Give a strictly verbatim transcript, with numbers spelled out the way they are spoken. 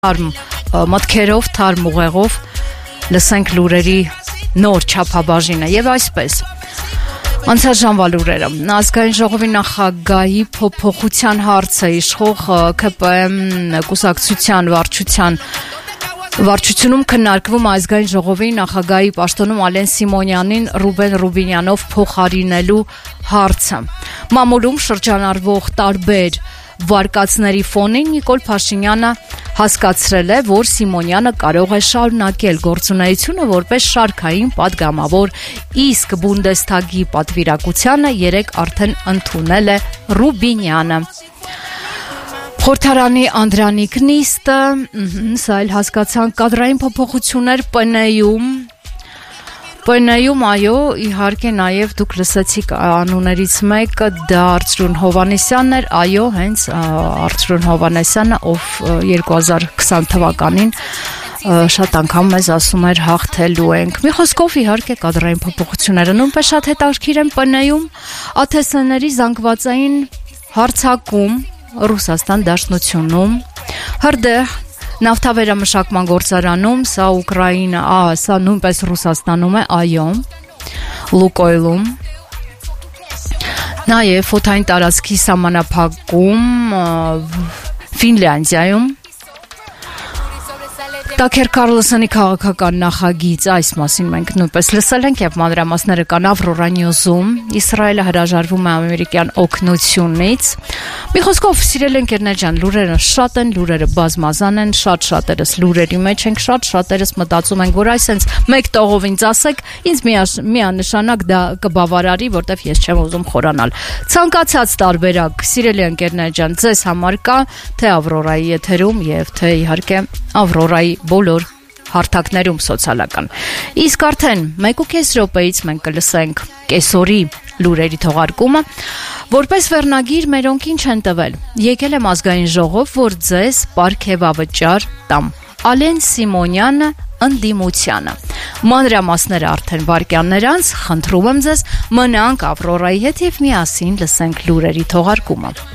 Թարմ մտքերով, թարմ ուղեղով լսենք լուրերի նոր չափաբաժինը եւ այսպես անցած ժամվա լուրերը ազգային ժողովի նախագահի փոփոխության հարցը իշխող K P M կուսակցության վարչության վարչությունում քննարկվում ազգային ժողովի նախագահի պաշտոնում Ալեն Սիմոնյանին Ռուբեն Ռուբինյանով փոխարինելու հարցը մամուլում շրջանառվող տարբեր վարկածների ֆոնին Նիկոլ Փաշինյանը հասկացրել է, որ Սիմոնյանը կարող է շարունակել գործունեությունը որպես շարքային падգամավոր, իսկ Բունդեսթագի պատվիրակությանը երեկ արդեն ընդունել է Ռուբինյանը։ Խորհրդարանի Անդրանիկ նիստը, սա էլ հասկացան կադրային փոփոխություններ P N A-ում P N A-ում, այո, իհարկե նաև դուք լսեցիք անուններից մեկը դա Արծրուն Հովհաննիսյանն էր, այո, հենց Արծրուն Հովհաննիսյանը, ով երկու հազար քսան թվականին շատ անգամ մեզ ասում էր հաղթելու ենք։ Մի խոսքով իհարկե կադրային փոփոխությունները նույնպես շատ հետաքրքիր են P N A-ում, A T S-ների զանգվածային հարցակում Ռուսաստան Դաշնությունում, հրդեհ նավթավերամշակման գործարանում, սա Ուկրաինա, ահա, սա նույնպես Ռուսաստանում է, այո, Լուկոյլում, նաև ֆոթային տարածքի սահմանափակում Ֆինլանդիայում, Տաքեր Քարլսոնի քաղաքական նախագիծ, այս մասին մենք նույնպես լսել ենք եւ մանրամասները կան Ավրորա Նյուզում, Իսրայելը հրաժարվում է ամերիկյան օգնությունից։ Մի խոսքով, սիրելի ընկերներ ջան, լուրերը շատ են, լուրերը բազմազան են, շատ շատերս լուրերի մեջ ենք, շատ շատերս մտածում ենք, որ այսենց մեկ տողով ինձ ասեք, ինձ միանշանակ դա կբավարարի, որտեվ ես չեմ ուզում խորանալ։ Ցանկացած տարբերակ, սիրելի ընկերներ ջան, ձեզ համար կա, թե Ավրորայի եթերում եւ թե իհարկե Ավրորայի բոլոր հարթակներում սոցիալական։ Իսկ արդեն մեկ ու կես րոպեից մենք կլսենք կեսօրի լուրերի թողարկումը, որպես վերնագիր մերոնքին չեն տվել։ Եկել եմ ազգային ժողով, որ ձեզ պարգևավճար տամ։ Ալեն Սիմոնյանը ընդդիմությանը։ Մանրամասները արդեն վարքյաններ անց, խնդրում եմ ձեզ, մնանք Ավրորայի հետ եւ միասին լսենք լուրերի թողարկումը։